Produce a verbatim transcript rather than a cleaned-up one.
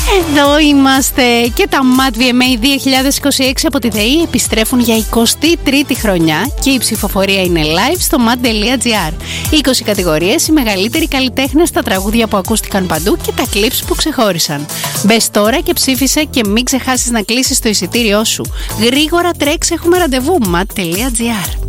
Εδώ είμαστε και τα Mad βι εμ έι δύο χιλιάδες είκοσι έξι από τη ΔΕΗ επιστρέφουν για εικοστή τρίτη χρονιά και η ψηφοφορία είναι live στο mad τελεία gr. είκοσι κατηγορίες, οι μεγαλύτεροι καλλιτέχνες, τα τραγούδια που ακούστηκαν παντού και τα clips που ξεχώρισαν. Μπες τώρα και ψήφισε και μην ξεχάσεις να κλείσεις το εισιτήριό σου. Γρήγορα τρέξε, έχουμε ραντεβού mad τελεία gr.